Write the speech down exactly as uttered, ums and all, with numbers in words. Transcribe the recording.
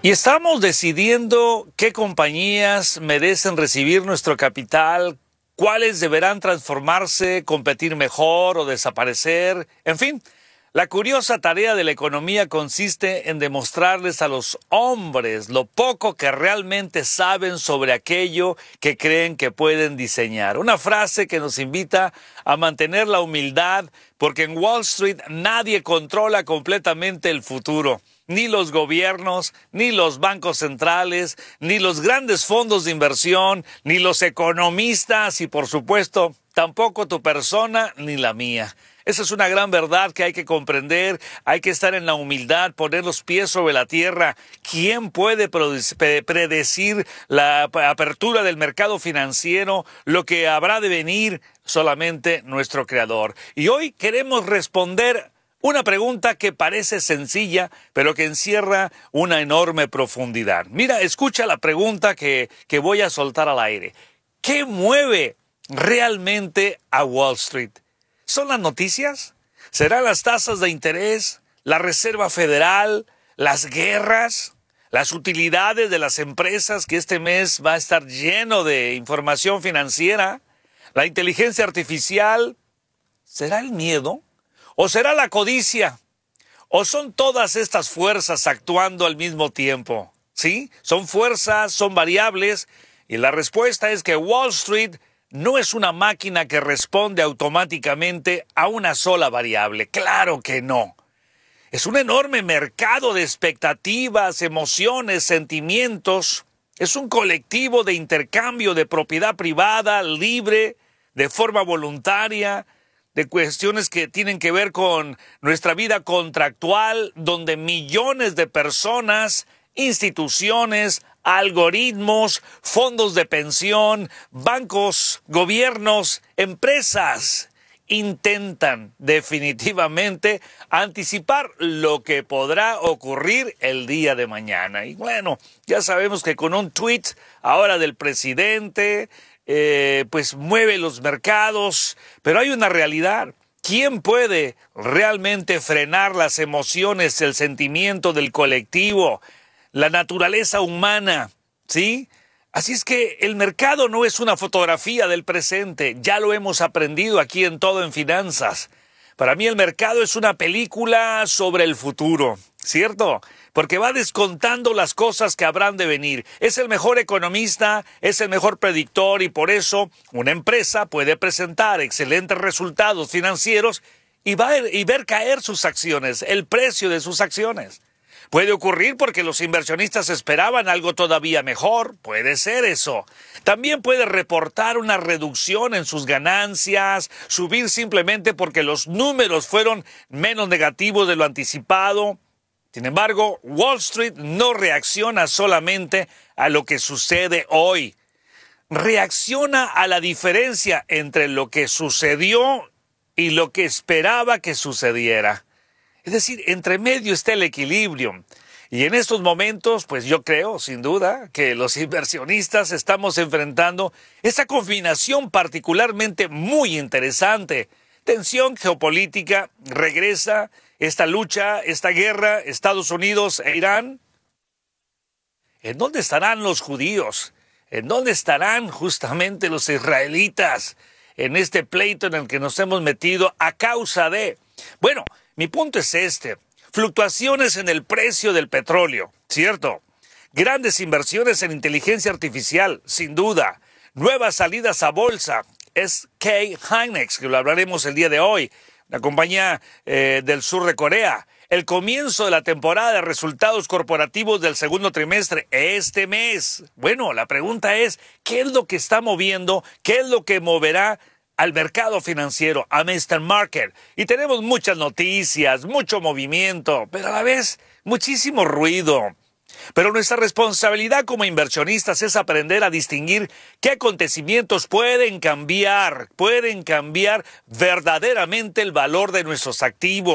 Y estamos decidiendo qué compañías merecen recibir nuestro capital, cuáles deberán transformarse, competir mejor o desaparecer. En fin, la curiosa tarea de la economía consiste en demostrarles a los hombres lo poco que realmente saben sobre aquello que creen que pueden diseñar. Una frase que nos invita a mantener la humildad, porque en Wall Street nadie controla completamente el futuro. Ni los gobiernos, ni los bancos centrales, ni los grandes fondos de inversión, ni los economistas y, por supuesto, tampoco tu persona ni la mía. Esa es una gran verdad que hay que comprender, hay que estar en la humildad, poner los pies sobre la tierra. ¿Quién puede predecir la apertura del mercado financiero, lo que habrá de venir? Solamente nuestro Creador. Y hoy queremos responder una pregunta que parece sencilla, pero que encierra una enorme profundidad. Mira, escucha la pregunta que, que voy a soltar al aire. ¿Qué mueve realmente a Wall Street? ¿Son las noticias? ¿Serán las tasas de interés? ¿La Reserva Federal? ¿Las guerras? ¿Las utilidades de las empresas, que este mes va a estar lleno de información financiera? ¿La inteligencia artificial? ¿Será el miedo? ¿O será la codicia? ¿O son todas estas fuerzas actuando al mismo tiempo? ¿Sí? Son fuerzas, son variables, y la respuesta es que Wall Street no es una máquina que responde automáticamente a una sola variable. ¡Claro que no! Es un enorme mercado de expectativas, emociones, sentimientos. Es un colectivo de intercambio de propiedad privada, libre, de forma voluntaria, de cuestiones que tienen que ver con nuestra vida contractual, donde millones de personas, instituciones, algoritmos, fondos de pensión, bancos, gobiernos, empresas intentan definitivamente anticipar lo que podrá ocurrir el día de mañana. Y bueno, ya sabemos que con un tweet ahora del presidente, Eh, pues mueve los mercados, pero hay una realidad. ¿Quién puede realmente frenar las emociones, el sentimiento del colectivo, la naturaleza humana? ¿Sí? Así es que el mercado no es una fotografía del presente, ya lo hemos aprendido aquí en Todo en Finanzas. Para mí el mercado es una película sobre el futuro, ¿cierto? Porque va descontando las cosas que habrán de venir. Es el mejor economista, es el mejor predictor, y por eso una empresa puede presentar excelentes resultados financieros y, va, y ver caer sus acciones, el precio de sus acciones. Puede ocurrir porque los inversionistas esperaban algo todavía mejor, puede ser eso. También puede reportar una reducción en sus ganancias, subir simplemente porque los números fueron menos negativos de lo anticipado. Sin embargo, Wall Street no reacciona solamente a lo que sucede hoy. Reacciona a la diferencia entre lo que sucedió y lo que esperaba que sucediera. Es decir, entre medio está el equilibrio. Y en estos momentos, pues yo creo, sin duda, que los inversionistas estamos enfrentando esa combinación particularmente muy interesante. Tensión geopolítica, regresa esta lucha, esta guerra, Estados Unidos e Irán. ¿En dónde estarán los judíos? ¿En dónde estarán justamente los israelitas en este pleito en el que nos hemos metido a causa de? Bueno, mi punto es este: fluctuaciones en el precio del petróleo, ¿cierto? Grandes inversiones en inteligencia artificial, sin duda. Nuevas salidas a bolsa. S K Hynix, que lo hablaremos el día de hoy, la compañía eh, del sur de Corea. El comienzo de la temporada de resultados corporativos del segundo trimestre este mes. Bueno, la pregunta es, ¿qué es lo que está moviendo? ¿Qué es lo que moverá al mercado financiero, a mister Market? Y tenemos muchas noticias, mucho movimiento, pero a la vez muchísimo ruido. Pero nuestra responsabilidad como inversionistas es aprender a distinguir qué acontecimientos pueden cambiar, pueden cambiar verdaderamente el valor de nuestros activos.